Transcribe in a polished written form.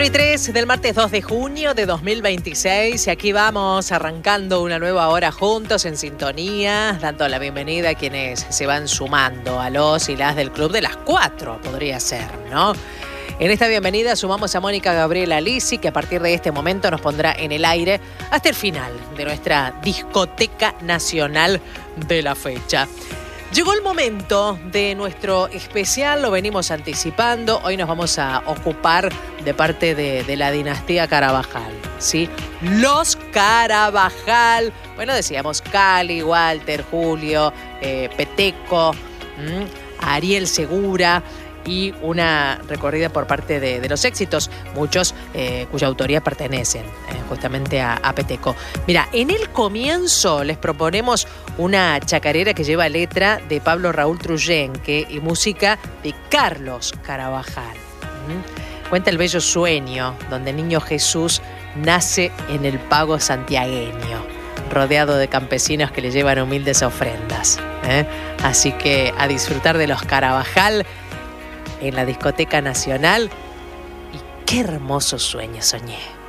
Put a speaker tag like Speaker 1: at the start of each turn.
Speaker 1: 4:03 del martes 2 de junio de 2026 y aquí vamos arrancando una nueva hora juntos en sintonía, dando la bienvenida a quienes se van sumando a los y las del Club de las 4, podría ser, ¿no? En esta bienvenida sumamos a Mónica Gabriela Lisi, que a partir de este momento nos pondrá en el aire hasta el final de nuestra discoteca nacional de la fecha. Llegó el momento de nuestro especial, lo venimos anticipando. Hoy nos vamos a ocupar de parte de la dinastía Carabajal, ¿sí? Los Carabajal. Bueno, decíamos Cali, Walter, Julio, Peteco, Ariel Segura y una recorrida por parte de los éxitos, muchos cuya autoría pertenecen justamente a Peteco. Mira, en el comienzo les proponemos una chacarera que lleva letra de Pablo Raúl Truyenque y música de Carlos Carabajal. Cuenta el bello sueño donde el niño Jesús nace en el pago santiagueño, rodeado de campesinos que le llevan humildes ofrendas. Así que a disfrutar de los Carabajal en la discoteca nacional. Y qué hermoso sueño soñé.